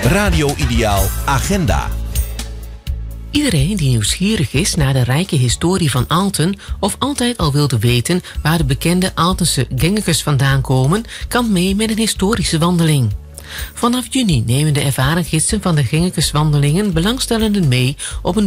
Radio Ideaal Agenda. Iedereen die nieuwsgierig is naar de rijke historie van Aalten of altijd al wilde weten waar de bekende Aaltense gengekes vandaan komen, kan mee met een historische wandeling. Vanaf juni nemen de ervaren gidsen van de gengekeswandelingen belangstellenden mee op een